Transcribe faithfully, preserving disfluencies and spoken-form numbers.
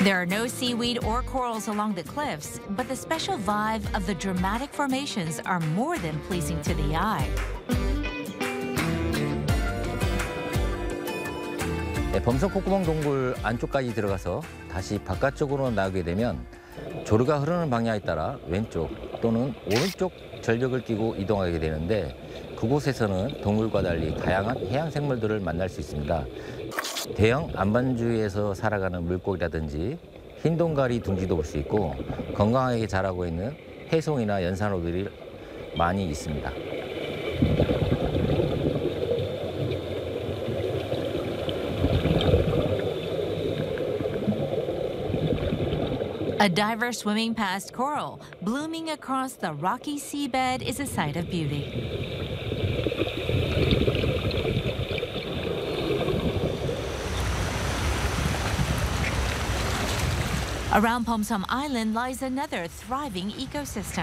There are no seaweed or corals along the cliffs, but the special vibe of the dramatic formations are more than pleasing to the eye. 네, 범섬 콧구멍 동굴 안쪽까지 들어가서 다시 바깥쪽으로 나오게 되면 조류가 흐르는 방향에 따라 왼쪽 또는 오른쪽 절벽을 끼고 이동하게 되는데 그곳에서는 동굴과 달리 다양한 해양 생물들을 만날 수 있습니다. 대형 안반주에서 살아가는 물고기라든지 흰 동가리 둥지도 볼 수 있고 건강하게 자라고 있는 해송이나 연산호들이 많이 있습니다. A diver swimming past coral, blooming across the rocky seabed is a sight of beauty. Around Pomsom Island lies another thriving ecosystem.